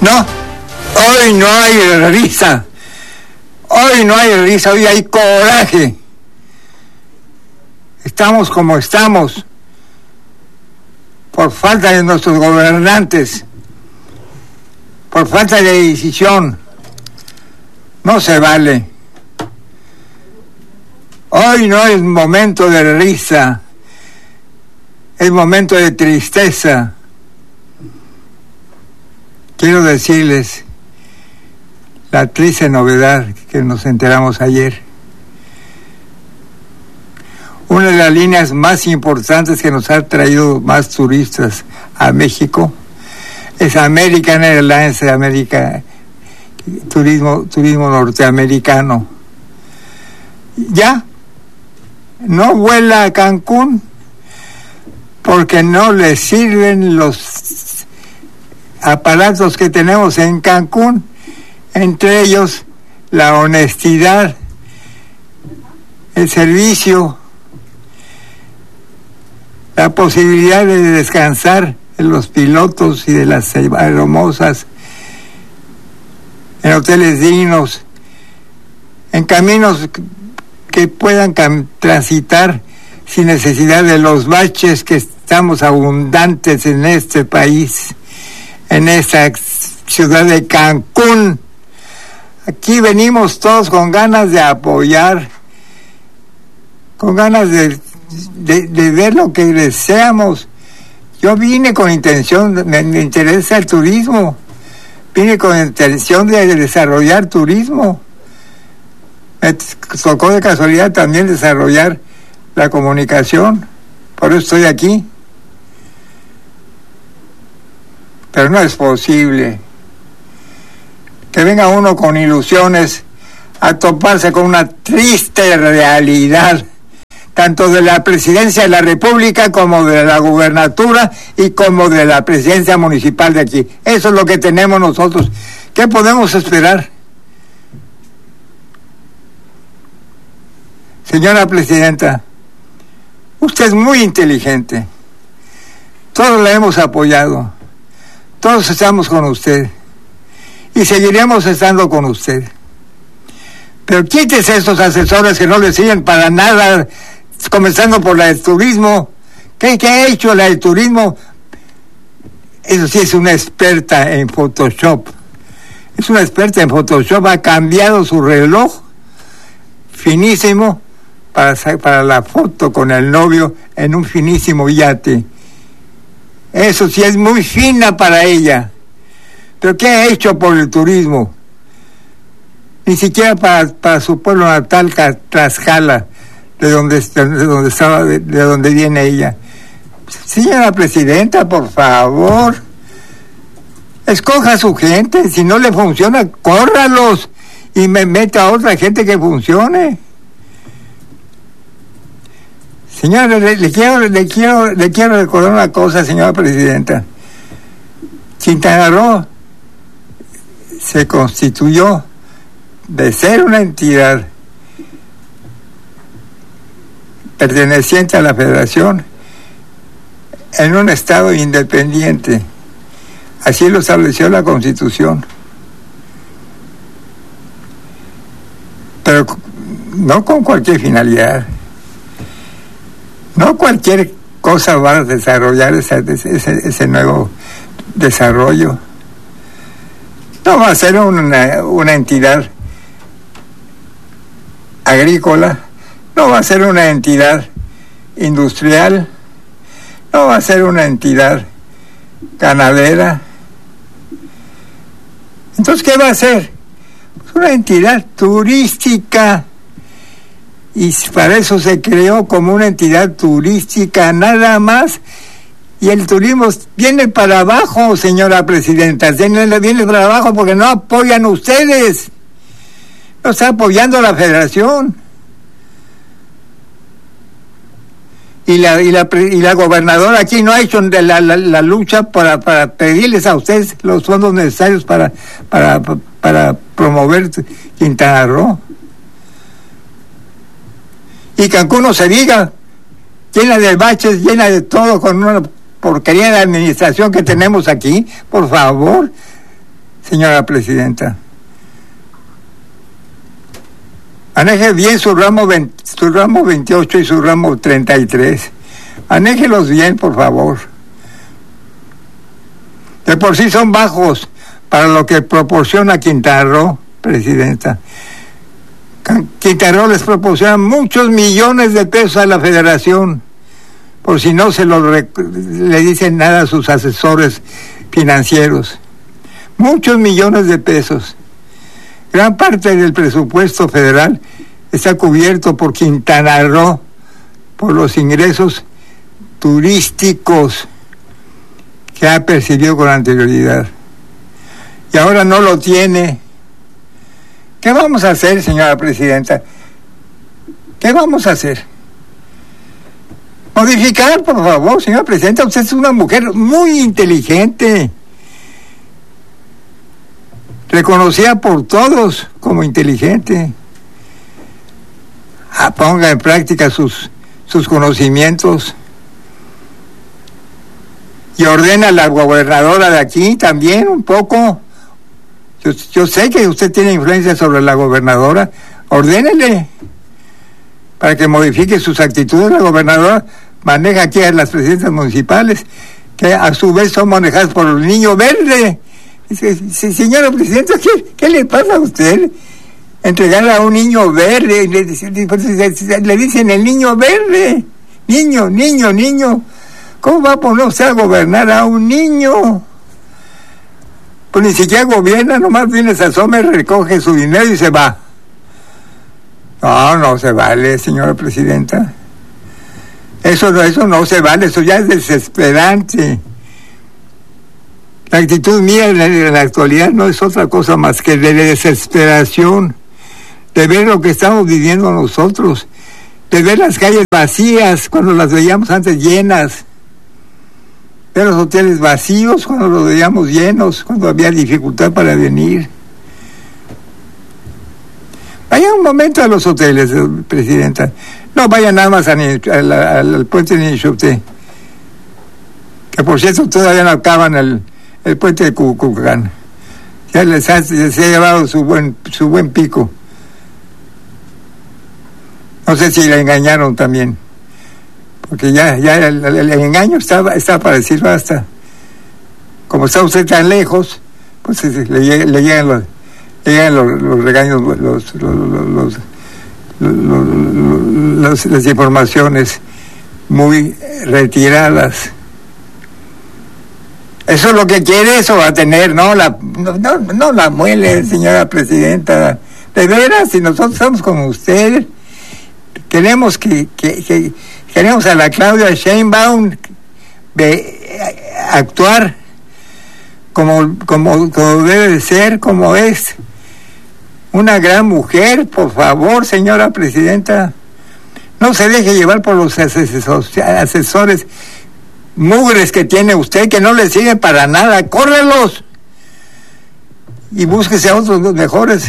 No, hoy no hay risa. Hoy no hay risa, hoy hay coraje. Estamos como estamos por falta de nuestros gobernantes, por falta de decisión. No se vale. Hoy no es momento de risa, es momento de tristeza. Quiero decirles la triste novedad que nos enteramos ayer. Una de las líneas más importantes que nos ha traído más turistas a México es American Airlines, turismo norteamericano. Ya no vuela a Cancún porque no le sirven los aparatos que tenemos en Cancún, entre ellos la honestidad, el servicio, la posibilidad de descansar de los pilotos y de las aeromosas, en hoteles dignos, en caminos que puedan transitar sin necesidad de los baches que estamos abundantes en este país, en esta ciudad de Cancún. Aquí venimos todos con ganas de apoyar, con ganas de ver lo que deseamos. Yo vine con intención, me interesa el turismo, vine con intención de desarrollar turismo. Me tocó de casualidad también desarrollar la comunicación, por eso estoy aquí. Pero no es posible que venga uno con ilusiones a toparse con una triste realidad, tanto de la presidencia de la República como de la gubernatura y como de la presidencia municipal de aquí. Eso es lo que tenemos nosotros. ¿Qué podemos esperar? Señora Presidenta, usted es muy inteligente. Todos la hemos apoyado. Todos estamos con usted. Y seguiremos estando con usted. Pero quítese estos asesores que no le sirven para nada, comenzando por la del turismo. ¿Qué ha hecho la del turismo? Eso sí, es una experta en Photoshop. Es una experta en Photoshop. Ha cambiado su reloj finísimo para la foto con el novio en un finísimo yate. Eso sí es muy fina para ella. Pero ¿qué ha hecho por el turismo? Ni siquiera para su pueblo natal, Tlaxcala, de donde viene ella. Señora Presidenta, por favor, escoja a su gente. Si no le funciona, córralos y me meta a otra gente que funcione. Señora, le quiero recordar una cosa, señora Presidenta. Quintana Roo se constituyó de ser una entidad perteneciente a la Federación en un estado independiente. Así lo estableció la Constitución. Pero no con cualquier finalidad. No cualquier cosa va a desarrollar ese nuevo desarrollo. No va a ser una entidad agrícola, no va a ser una entidad industrial, no va a ser una entidad ganadera. Entonces, ¿qué va a ser? Pues una entidad turística. Y para eso se creó como una entidad turística, nada más. Y el turismo viene para abajo, señora Presidenta. Viene para abajo porque no apoyan ustedes. No está apoyando la Federación. Y la gobernadora aquí no ha hecho la lucha para pedirles a ustedes los fondos necesarios para promover Quintana Roo. Y Cancún no se diga, llena de baches, llena de todo, con una porquería de administración que tenemos aquí. Por favor, señora presidenta. Maneje bien su ramo 28 y su ramo 33. Manéjelos bien, por favor. De por sí son bajos para lo que proporciona Quintana Roo, presidenta. Quintana Roo les proporciona muchos millones de pesos a la federación, por si no le dicen nada a sus asesores financieros. Muchos millones de pesos. Gran parte del presupuesto federal está cubierto por Quintana Roo, por los ingresos turísticos que ha percibido con anterioridad. Y ahora no lo tiene. ¿Qué vamos a hacer, señora presidenta? ¿Qué vamos a hacer? Modificar, por favor, señora presidenta. Usted es una mujer muy inteligente, reconocida por todos como inteligente. Ponga en práctica sus conocimientos y ordena a la gobernadora de aquí también un poco. Yo sé que usted tiene influencia sobre la gobernadora. Ordénele para que modifique sus actitudes. La gobernadora maneja aquí a las presidentas municipales, que a su vez son manejadas por el niño verde. Dice, señora presidenta, ¿qué le pasa a usted? Entregar a un niño verde, le dicen el niño verde. Niño. ¿Cómo va a poner usted a gobernar a un niño? Pues ni siquiera gobierna, nomás viene, se asoma, recoge su dinero y se va. No se vale, señora presidenta. Eso no se vale, eso ya es desesperante. La actitud mía en la actualidad no es otra cosa más que de desesperación, de ver lo que estamos viviendo nosotros, de ver las calles vacías cuando las veíamos antes llenas, ver los hoteles vacíos cuando los veíamos llenos, cuando había dificultad para venir. Vaya un momento a los hoteles, presidenta. No vaya nada más al puente de Nixuté, que por cierto todavía no acaban el puente de Cuculcán. Ya se ha llevado su buen pico. No sé si le engañaron también, porque ya el engaño está para decir basta. Como está usted tan lejos, pues le llegan los regaños, las informaciones muy retiradas. Eso es lo que quiere, eso va a tener, no la muele, señora presidenta. De veras, si nosotros estamos como usted, queremos queremos a la Claudia Sheinbaum actuar como debe de ser, como es una gran mujer. Por favor, señora presidenta, no se deje llevar por los asesores mugres que tiene usted, que no le sirven para nada. Córrelos y búsquese a otros mejores.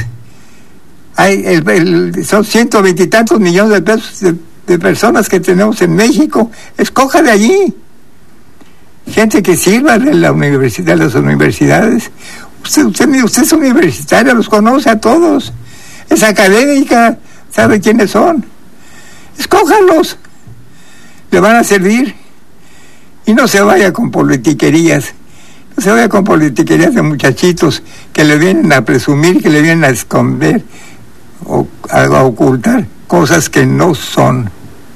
Son 120 y tantos millones de pesos de personas que tenemos en México. Escoja de allí gente que sirva de las universidades. Usted es universitaria, los conoce a todos, es académica, sabe quiénes son. Escójalos, le van a servir. Y no se vaya con politiquerías, de muchachitos que le vienen a presumir, que le vienen a esconder o a ocultar cosas que no son.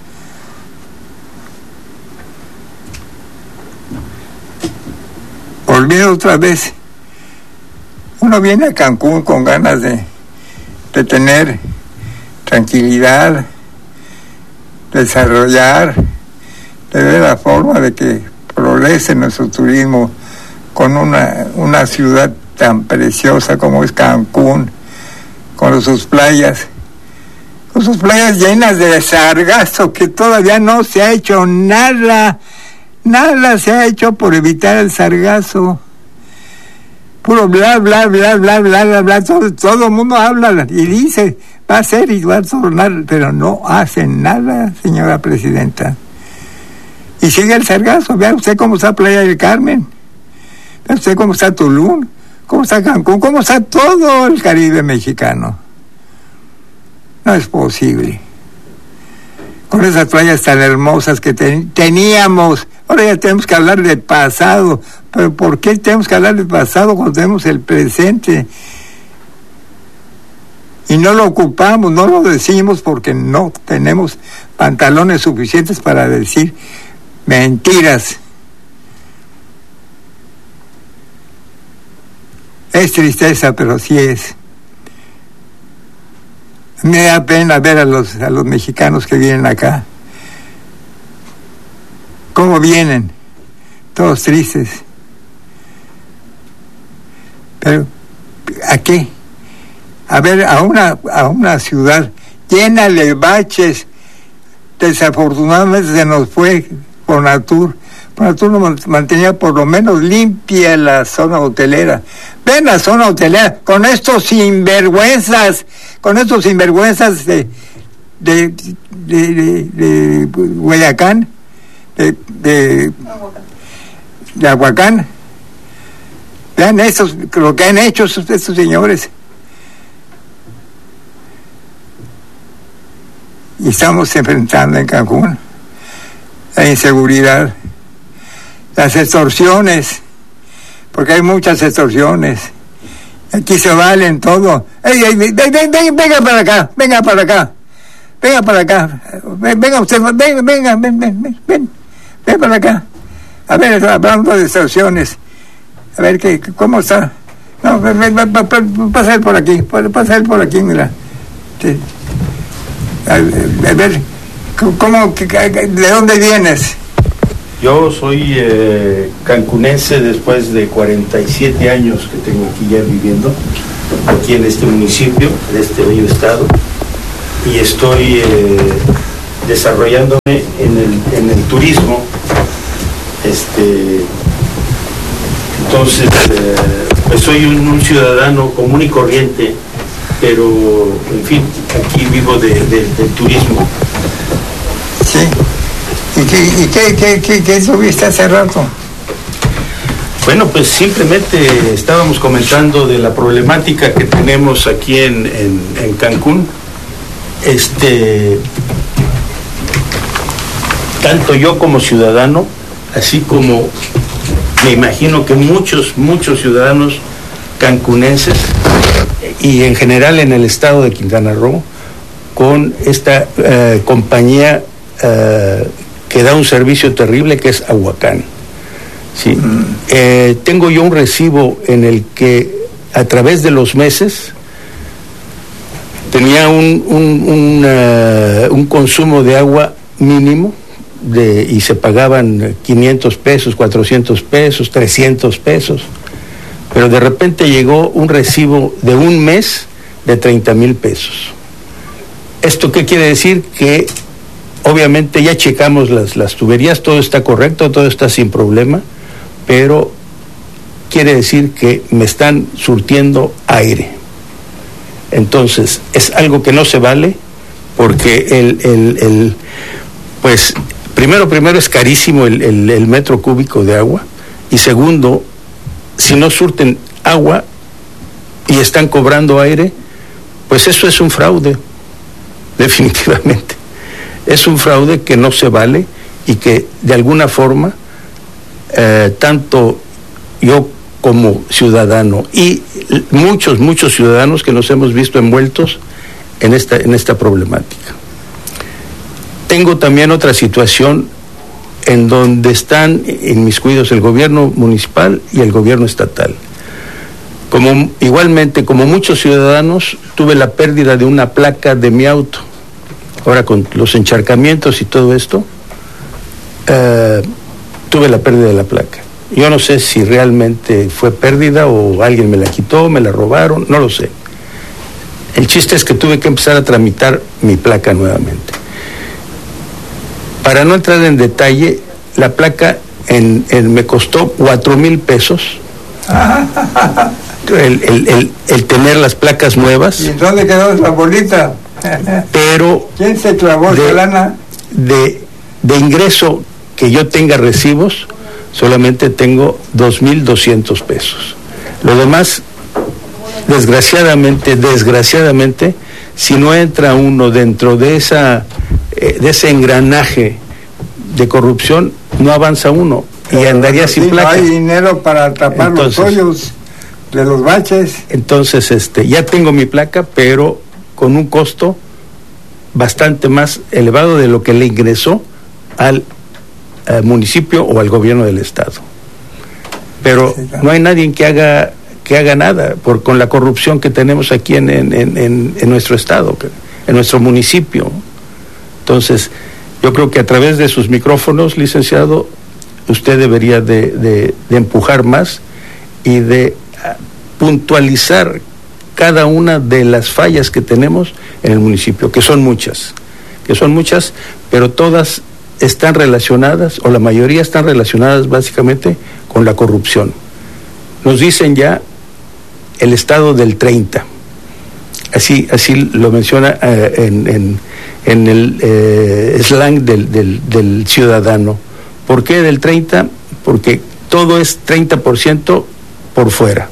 Olvido otra vez, uno viene a Cancún con ganas de tener tranquilidad, desarrollar, de ver la forma de que progrese nuestro turismo con una ciudad tan preciosa como es Cancún, con sus playas llenas de sargazo, que todavía no se ha hecho nada se ha hecho por evitar el sargazo. Puro bla, todo el mundo habla y dice, va a ser y va a tornar, pero no hacen nada, señora presidenta. Y sigue el sargazo. Vea usted cómo está Playa del Carmen, vea usted cómo está Tulum, ¿Cómo está Cancún? ¿Cómo está todo el Caribe mexicano? No es posible. Con esas playas tan hermosas que teníamos. Ahora ya tenemos que hablar del pasado. Pero ¿por qué tenemos que hablar del pasado cuando tenemos el presente? Y no lo ocupamos, no lo decimos porque no tenemos pantalones suficientes para decir mentiras. Es tristeza, pero sí es. Me da pena ver a los mexicanos que vienen acá. ¿Cómo vienen? Todos tristes. Pero, ¿a qué? A ver, a una ciudad llena de baches. Desafortunadamente se nos fue Fonatur. Fonatur nos mantenía por lo menos limpia la zona hotelera. Ven la zona hotelera con estos sinvergüenzas de Guayacán, de Aguacán. Vean lo que han hecho estos señores. Y estamos enfrentando en Cancún la inseguridad, las extorsiones, porque hay muchas extorsiones. Aquí se valen todo. Venga para acá, venga usted, ven para acá. A ver, hablando de extorsiones, a ver cómo está. No, pasa él por aquí, mira. Sí. A ver, ¿de dónde vienes? Yo soy cancunense después de 47 años que tengo aquí ya viviendo, aquí en este municipio, en este bello estado, y estoy desarrollándome en el turismo. Entonces, pues soy un ciudadano común y corriente, pero, en fin, aquí vivo del turismo. Sí. ¿Y qué subiste hace rato? Bueno, pues simplemente estábamos comentando de la problemática que tenemos aquí en Cancún. Tanto yo como ciudadano, así como me imagino que muchos ciudadanos cancunenses y en general en el estado de Quintana Roo, con esta compañía que da un servicio terrible, que es Aguacán. ¿Sí? Tengo yo un recibo en el que a través de los meses tenía un consumo de agua mínimo y se pagaban 500 pesos, 400 pesos, 300 pesos, pero de repente llegó un recibo de un mes de 30,000 pesos. ¿Esto qué quiere decir? Que obviamente ya checamos las tuberías, todo está correcto, todo está sin problema, pero quiere decir que me están surtiendo aire. Entonces, es algo que no se vale, porque pues, primero es carísimo el metro cúbico de agua, y segundo, si no surten agua y están cobrando aire, pues eso es un fraude, definitivamente. Es un fraude que no se vale y que de alguna forma tanto yo como ciudadano y muchos ciudadanos que nos hemos visto envueltos en esta problemática. Tengo también otra situación en donde están inmiscuidos el gobierno municipal y el gobierno estatal. Igualmente, como muchos ciudadanos, tuve la pérdida de una placa de mi auto. Ahora con los encharcamientos y todo esto, tuve la pérdida de la placa. Yo no sé si realmente fue pérdida o alguien me la quitó, me la robaron, no lo sé. El chiste es que tuve que empezar a tramitar mi placa nuevamente. Para no entrar en detalle, la placa me costó 4,000 pesos. El tener las placas nuevas. ¿Y dónde quedó la bolita? Pero ¿quién se clavó esa lana? De ingreso que yo tenga recibos, solamente tengo 2,200 pesos. Lo demás, desgraciadamente, si no entra uno dentro de ese engranaje de corrupción, no avanza uno y andaría sin placa. No hay dinero para tapar los hoyos de los baches. Entonces, ya tengo mi placa, pero con un costo bastante más elevado de lo que le ingresó al municipio o al gobierno del estado. Pero sí, claro, no hay nadie que haga nada con la corrupción que tenemos aquí en nuestro estado, en nuestro municipio. Entonces, yo creo que a través de sus micrófonos, licenciado, usted debería de empujar más y de puntualizar cada una de las fallas que tenemos en el municipio, que son muchas, pero todas están relacionadas, o la mayoría están relacionadas básicamente con la corrupción. Nos dicen ya el estado del 30, así lo menciona en el slang del ciudadano. ¿Por qué del 30? Porque todo es 30% por fuera.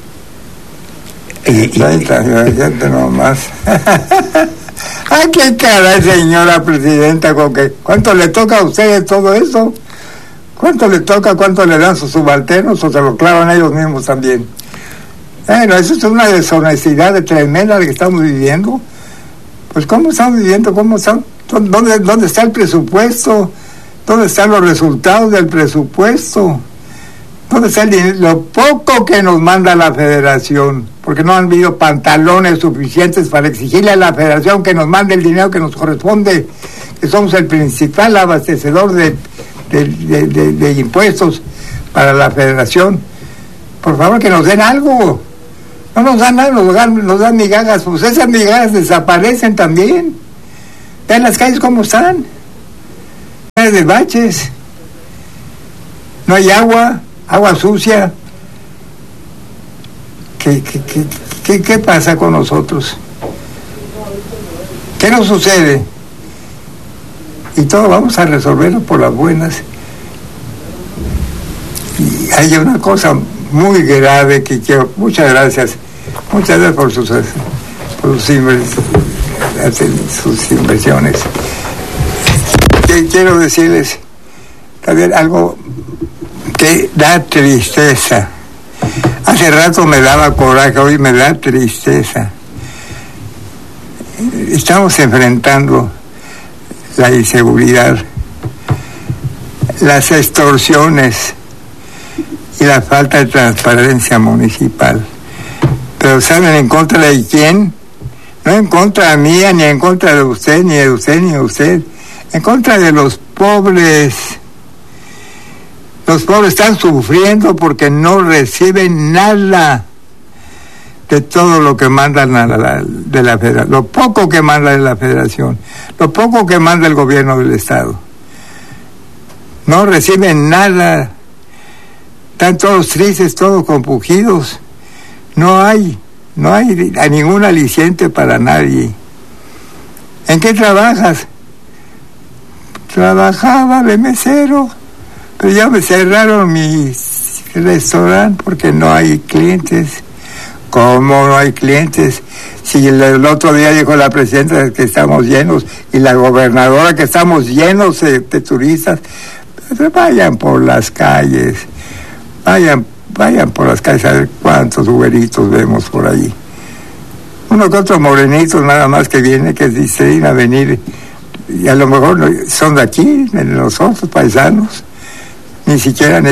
30% nomás. ¡Ay, qué caray, señora presidenta! ¿Cuánto le toca a usted de todo eso? ¿Cuánto le toca? ¿Cuánto le dan sus subalternos? ¿O se lo clavan ellos mismos también? Bueno, eso es una deshonestidad tremenda de que estamos viviendo. Pues, ¿cómo estamos viviendo? ¿Dónde está el presupuesto? ¿Dónde están los resultados del presupuesto? ¿Dónde está el dinero? Lo poco que nos manda la Federación, porque no han habido pantalones suficientes para exigirle a la Federación que nos mande el dinero que nos corresponde, que somos el principal abastecedor de impuestos para la Federación. Por favor, que nos den algo. No nos dan nada, nos dan migajas. Pues esas migajas desaparecen también. Vean las calles cómo están. De baches. No hay agua sucia. ¿Qué pasa con nosotros? ¿Qué nos sucede? Y todo vamos a resolverlo por las buenas. Y hay una cosa muy grave que quiero. Muchas gracias por sus inversiones. Quiero decirles también algo que da tristeza. Hace rato me daba coraje, hoy me da tristeza. Estamos enfrentando la inseguridad, las extorsiones y la falta de transparencia municipal. Pero ¿saben en contra de quién? No en contra mía, ni en contra de usted, ni de usted, ni de usted. En contra de los pobres. Los pobres están sufriendo porque no reciben nada de todo lo que mandan de la Federación. Lo poco que manda de la Federación, lo poco que manda el gobierno del Estado. No reciben nada. Están todos tristes, todos compungidos. No hay ningún aliciente para nadie. ¿En qué trabajas? Trabajaba de mesero, pero ya me cerraron mi restaurante porque no hay clientes. ¿Cómo no hay clientes? Si el otro día dijo la presidenta que estamos llenos y la gobernadora que estamos llenos de turistas. Pero vayan por las calles, vayan por las calles a ver cuántos güeritos vemos por ahí. Uno que otro morenito nada más que viene, que dicen a venir, y a lo mejor son de aquí, de nosotros, paisanos, ni siquiera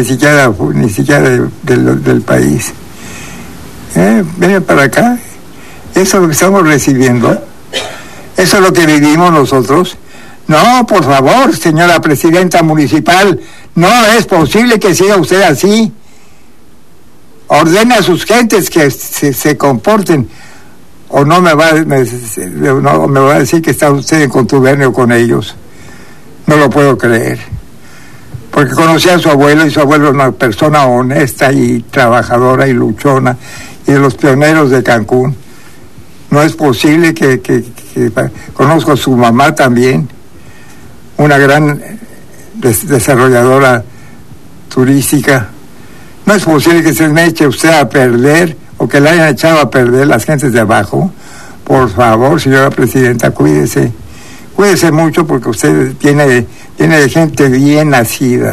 del país. Vienen para acá. Eso es lo que estamos recibiendo. Eso es lo que vivimos nosotros. No, por favor, señora presidenta municipal, no es posible que siga usted así. Ordene a sus gentes que se comporten, o no me va a decir que está usted en contubernio con ellos. No lo puedo creer. Porque conocí a su abuelo, y su abuelo es una persona honesta y trabajadora y luchona, y de los pioneros de Cancún. No es posible que conozco a su mamá también, una gran desarrolladora turística. No es posible que se me eche usted a perder o que le hayan echado a perder las gentes de abajo, por favor, señora presidenta, cuídese mucho, porque usted tiene gente bien nacida.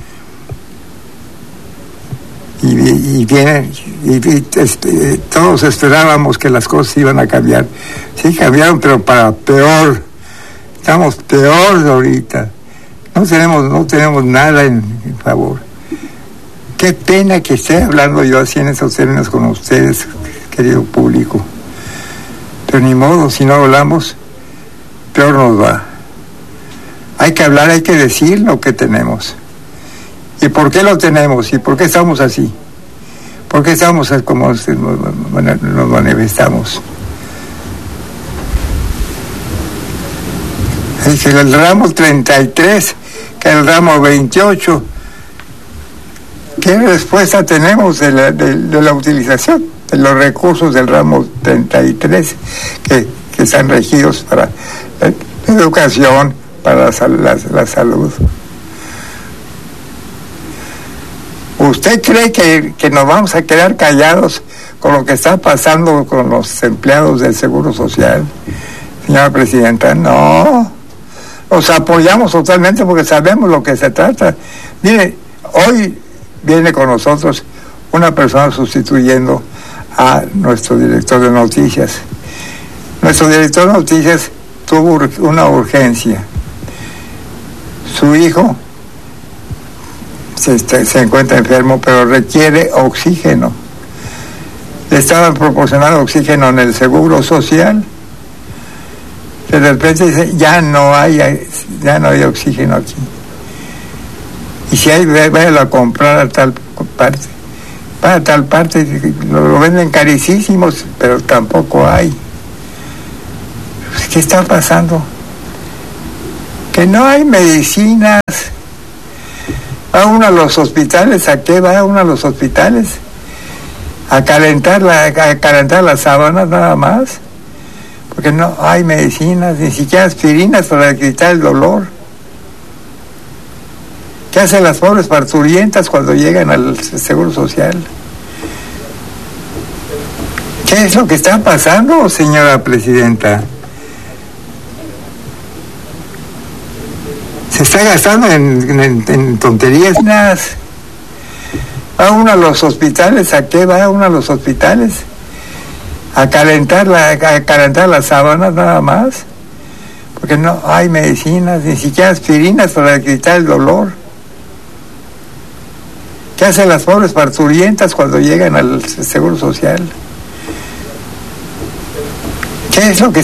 Y todos esperábamos que las cosas iban a cambiar. Sí, cambiaron, pero para peor. Estamos peor ahorita. No tenemos nada en favor. Qué pena que esté hablando yo así en esos términos con ustedes, querido público. Pero ni modo, si no hablamos, peor nos va. Hay que hablar, hay que decir lo que tenemos. ¿Y por qué lo tenemos? ¿Y por qué estamos así? ¿Por qué estamos como nos manifestamos? Que el ramo 33, que el ramo 28. ¿Qué respuesta tenemos de la utilización de los recursos del ramo 33 que están regidos para la educación, para la salud? ¿Usted cree que nos vamos a quedar callados con lo que está pasando con los empleados del Seguro Social, señora presidenta? No, los apoyamos totalmente porque sabemos lo que se trata. Mire, hoy viene con nosotros una persona sustituyendo a nuestro director de noticias. Nuestro director de noticias tuvo una urgencia. Su hijo se encuentra enfermo, pero requiere oxígeno. Le estaban proporcionando oxígeno en el Seguro Social. De repente dice, ya no hay oxígeno aquí. Y si hay, váyalo a comprar a tal parte. Para tal parte, lo venden carísimos, pero tampoco hay. ¿Qué está pasando? Que no hay medicinas. Va uno a los hospitales. ¿A qué va uno a los hospitales? A calentar las sábanas nada más. Porque no hay medicinas, ni siquiera aspirinas para quitar el dolor. ¿Qué hacen las pobres parturientas cuando llegan al Seguro Social? ¿Qué es lo que está pasando, señora presidenta? Se está gastando en tonterías. Va uno a los hospitales. ¿A qué va uno a los hospitales? A calentar las sábanas nada más. Porque no hay medicinas, ni siquiera aspirinas para quitar el dolor. ¿Qué hacen las pobres parturientas cuando llegan al Seguro Social? ¿Qué es lo que